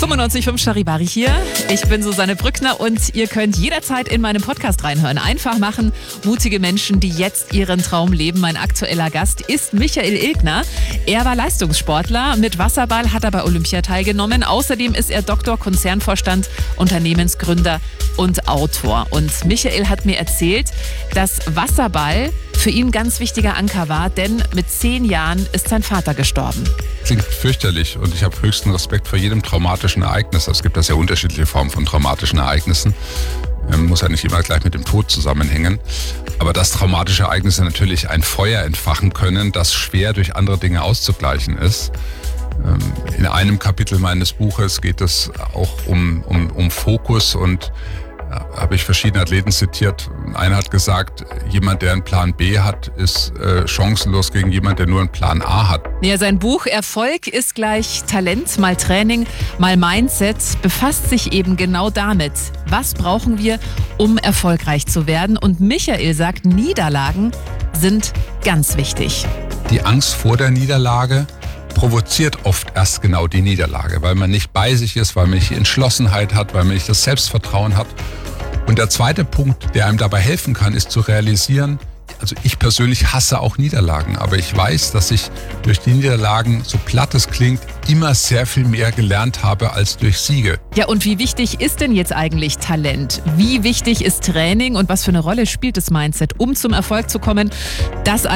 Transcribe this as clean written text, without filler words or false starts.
95.5 Charivari hier. Ich bin Susanne Brückner und ihr könnt jederzeit in meinem Podcast reinhören. Einfach machen, mutige Menschen, die jetzt ihren Traum leben. Mein aktueller Gast ist Michael Ilgner. Er war Leistungssportler. Mit Wasserball hat er bei Olympia teilgenommen. Außerdem ist er Doktor, Konzernvorstand, Unternehmensgründer und Autor. Und Michael hat mir erzählt, dass Wasserball für ihn ein ganz wichtiger Anker war, denn mit 10 Jahren ist sein Vater gestorben. Klingt fürchterlich und ich habe höchsten Respekt vor jedem traumatischen Ereignis. Es gibt ja sehr unterschiedliche Formen von traumatischen Ereignissen. Muss ja nicht immer gleich mit dem Tod zusammenhängen. Aber dass traumatische Ereignisse natürlich ein Feuer entfachen können, das schwer durch andere Dinge auszugleichen ist. In einem Kapitel meines Buches geht es auch um Fokus und habe ich verschiedene Athleten zitiert. Einer hat gesagt, jemand, der einen Plan B hat, ist chancenlos gegen jemand, der nur einen Plan A hat. Ja, sein Buch Erfolg ist gleich Talent, mal Training, mal Mindset befasst sich eben genau damit. Was brauchen wir, um erfolgreich zu werden? Und Michael sagt, Niederlagen sind ganz wichtig. Die Angst vor der Niederlage provoziert oft erst genau die Niederlage, weil man nicht bei sich ist, weil man nicht die Entschlossenheit hat, weil man nicht das Selbstvertrauen hat. Und der zweite Punkt, der einem dabei helfen kann, ist zu realisieren, also ich persönlich hasse auch Niederlagen, aber ich weiß, dass ich durch die Niederlagen, so platt es klingt, immer sehr viel mehr gelernt habe als durch Siege. Ja, und wie wichtig ist denn jetzt eigentlich Talent? Wie wichtig ist Training und was für eine Rolle spielt das Mindset, um zum Erfolg zu kommen? Das